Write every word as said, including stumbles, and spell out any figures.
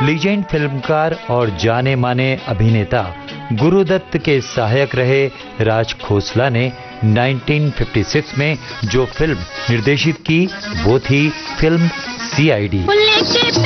Legend फिल्मकार और जाने माने अभिनेता गुरुदत्त के सहायक रहे राज खोसला ने उन्नीस सौ छप्पन में जो फिल्म निर्देशित की वो थी फिल्म सी आई डी।